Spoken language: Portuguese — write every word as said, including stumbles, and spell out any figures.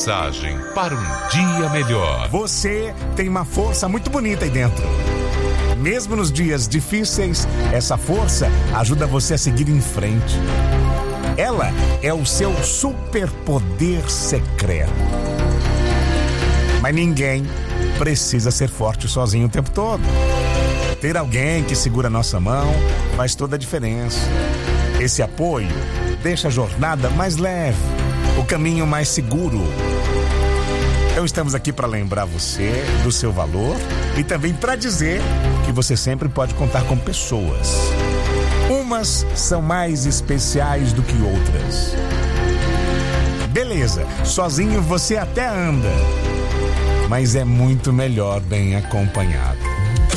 mensagem para um dia melhor. Você tem uma força muito bonita aí dentro. Mesmo nos dias difíceis, essa força ajuda você a seguir em frente. Ela é o seu superpoder secreto. Mas ninguém precisa ser forte sozinho o tempo todo. Ter alguém que segura a nossa mão faz toda a diferença. Esse apoio deixa a jornada mais leve, o caminho mais seguro. Então estamos aqui para lembrar você do seu valor e também para dizer que você sempre pode contar com pessoas. Umas são mais especiais do que outras. Beleza, sozinho você até anda, mas é muito melhor bem acompanhado.